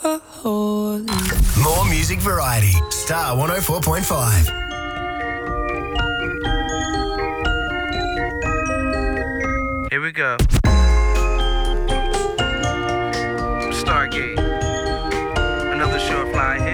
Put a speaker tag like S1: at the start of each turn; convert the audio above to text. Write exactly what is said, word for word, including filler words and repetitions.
S1: a holy.
S2: More music variety. Star one oh four point five.
S3: Here we go. Stargate. Another short fly hit.